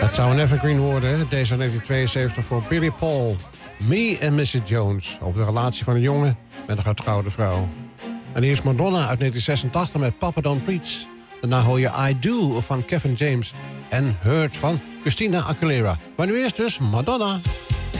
Het zou een evergreen worden, deze 1972 voor Billy Paul. Me and Mrs. Jones, over de relatie van een jongen met een getrouwde vrouw. En hier is Madonna uit 1986 met Papa Don't Preach. Daarna hoor je I Do van Kevin James en Hurt van Christina Aguilera. Maar nu eerst dus Madonna.